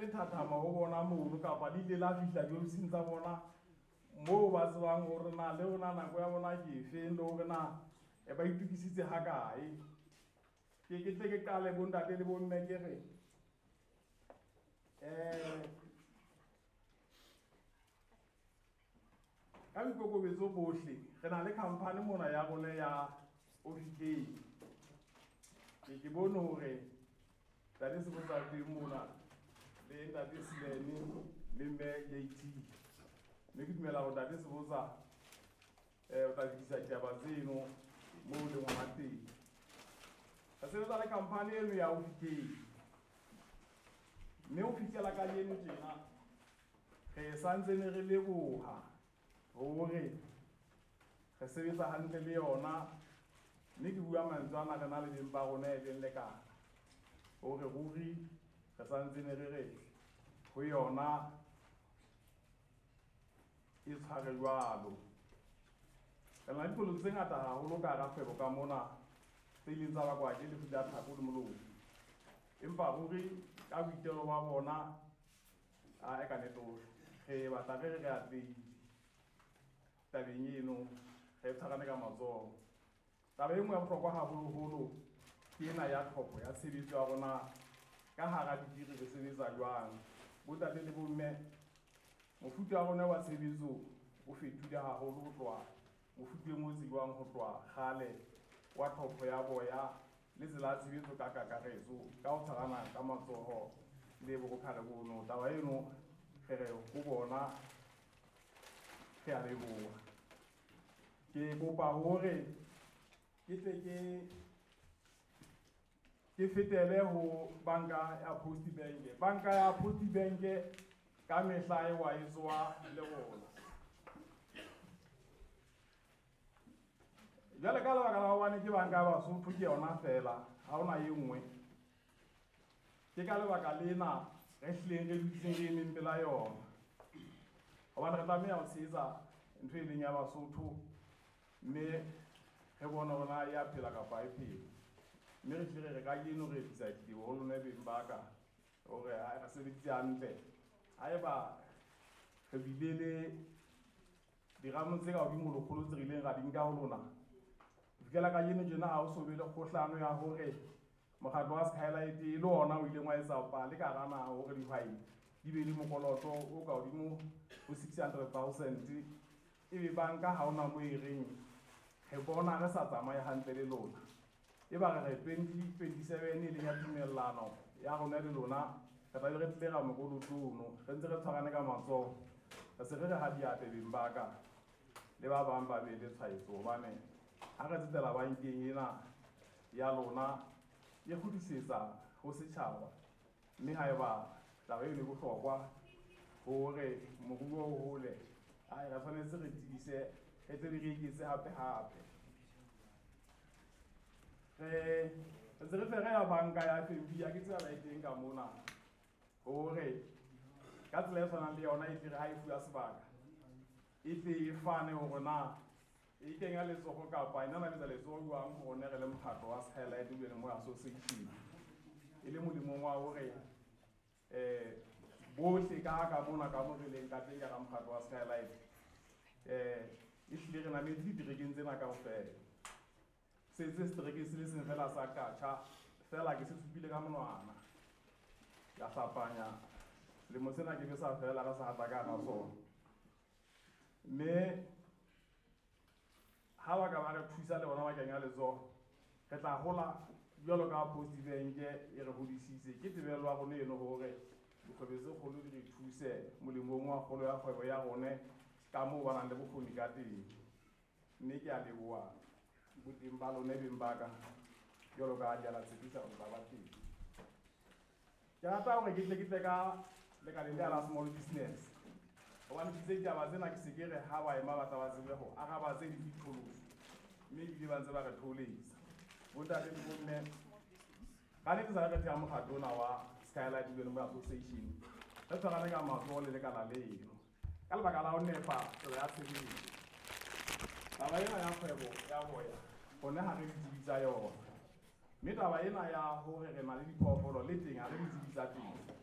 le thathama ho bona mono kapa le ile la fihla diofising tsa bona moo ba tsebang hore na le ona nako ya bona ke efeng le hore na ba itukisitse ha kae. Ke tle ke qale bo ntate le bo mme ke re ka boikokobetso bohle re na le company mona ya rona ya OVK. Ke bone hore Ntate Sebotsa teng mona le Ntate Silene le mme JT. Mme ke dumela hore Ntate Sebotsa o tla disa taba tseno moo le ngwana teng. Re sebetsa le company eno ya OVK. Mme ho fihlela ka yeno tjena re santse ne re leboha hore re sebetsa hantle le yona. Mme ke bua mantswe ana re na le beng ba rona e leng lekana hore ruri re santse ne re ho yona e tshware jwalo. Re na le dikolo tse ngata haholo ka hara kgwebo ka mona tse ileng tsa bakwa ke lefu la Thako le Molomo. Empa ruri ka boitelo ba bona e ka neto re batla re atlehile tabeng eno, re tshwarane ka matsoho. Taba e nngwe ya bohlokwa haholoholo ke ena ya tlhoko ya tshebetso ya rona ka hara ditiri re sebetsa jwang. Bo ntate le bo mme, mofuta wa rona wa tshebetso o fetohile haholo ho tloha mofuteng o tsejwang ho tloha kgale wa tlhopho ya boya le tsela ya tshebetso ka kakaretso ka ho tshwarana ka matsoho le bobophara bono. Taba eno re ho bona ke a leboha. Ke kopa hore ke tle ke fetele ho banka ya Post Bank. Banka ya Post Bank ka mehla e wa etswa le bona. Jwale ka lebaka la hobane ke banka ya Basotho ke yona fela, ha hona e nngwe. Ke ka lebaka lena re hlileng re dutseng re emeng pela yona. Hobane re tlameha ho tshehetsa ntho e leng ya Basotho, mme re bona hona ya phela kapa e phela. Mme re hlile re ka yeno re tlisa ditebo ho lona beng ba ka hore re sebeditse hantle. Haeba re bile le diramo tse ka hodimo lekgolo tse rileng ra di nka ho lona, fihlela ka yeno tjena ha o so be le kgohlano ya hore mokgatlo wa Skylight le ona o ileng wa etsa pale ka hara naha hore dihwai di be le mokoloto o ka hodimo ho 600,000. Ebe banka ha ona moo e reng re bona re sa tsamaye hantle le lona. E ba re 2027 e leng ya tumellano ya rona le lona, re tla re tle ra mokolotono re ntse re tshwarane ka matsoho. Re se re ha diate beng ba ka le ba bang ba be le tshwaetso, hobane ha re tsetela bankeng ena ya lona e kgutlisetsa ho setjhaba. Mme haeba taba eno e bohlokwa hore moruo o hole, re tshwanetse re tsebise re tle re eketse hape. Re ntse re tle re ya banka ya FNB ya ke tsela ba teng ka mona hore ka tsela e tshwanang le yona e tle re ha e fuwa sebaka e tle e fane hore na e kenya letsogo kapa ena na letsa letsogo jwang ho rona re le mokgatlo wa Skylight le mo association e le molemong wa hore bohle ka mona ka mo re leng ka teng ka mokgatlo wa Skylight e hlile re na le diterekeng tsena kaofela. Se setereke se le seng fela sa Kacha fela ke se tsupile ka monwana ya hlapanya le mo sena ke be sa fela ka sa hata ka ga sona. Mme ha ba ka ba re thusa le bona ba kenya letsoho, re tla hola jwalo ka Post Bank e re hodisitse. Ke tebello ya rona eno hore dikgwebo tse kgolo di re thuse molemong wa kgolo ya kgwebo ya rona ka moo ba nang le bokgoni ka teng. Mme ke a leboha boteng ba lona beng ba ka jwalo ka ha di ala tshepisa hore ba teng. Ke rata hore ke tle ka lekaleng le la small business, hobane ke tse taba tsena ke se ke re ha ba ema batla ba tsebe ho araba tse dipholoso, mme ebile ba ntse ba re tholetsa. Bo ntate le bo mme, ka ne ke sa re tea mokgatlo ona wa Skylight Development Association, re tshwarane ka matsoho le lekala leno ka lebaka la ho nepa tsela ya tshebetso. Taba ena ya kgwebo ya boya hona ha re ditsebi tsa yona, mme taba ena ya hore re na le diphoofolo le teng ha re ditsebi tsa teng.